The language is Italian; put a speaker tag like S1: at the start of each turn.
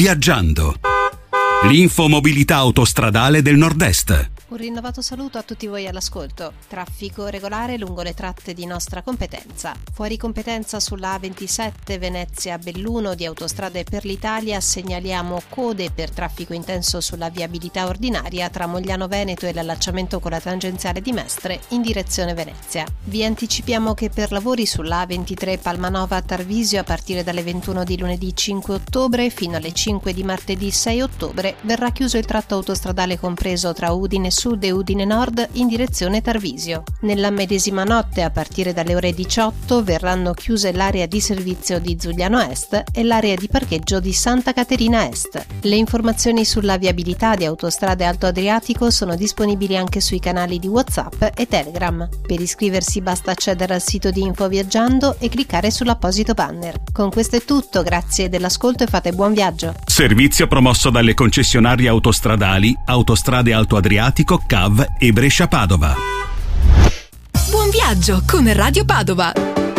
S1: Viaggiando. L'infomobilità autostradale del Nord-Est.
S2: Un rinnovato saluto a tutti voi all'ascolto. Traffico regolare lungo le tratte di nostra competenza. Fuori competenza sulla A27 Venezia-Belluno di Autostrade per l'Italia segnaliamo code per traffico intenso sulla viabilità ordinaria tra Mogliano Veneto e l'allacciamento con la tangenziale di Mestre in direzione Venezia. Vi anticipiamo che per lavori sulla A23 Palmanova-Tarvisio a partire dalle 21 di lunedì 5 ottobre fino alle 5 di martedì 6 ottobre verrà chiuso il tratto autostradale compreso tra Udine Sud e Udine Nord in direzione Tarvisio. Nella medesima notte, a partire dalle ore 18, verranno chiuse l'area di servizio di Zugliano Est e l'area di parcheggio di Santa Caterina Est. Le informazioni sulla viabilità di Autostrade Alto Adriatico sono disponibili anche sui canali di WhatsApp e Telegram. Per iscriversi basta accedere al sito di Info Viaggiando e cliccare sull'apposito banner. Con questo è tutto, grazie dell'ascolto e fate buon viaggio.
S1: Servizio promosso dalle concessionarie autostradali Autostrade Alto Adriatico, CAV e Brescia Padova.
S3: Buon viaggio con Radio Padova.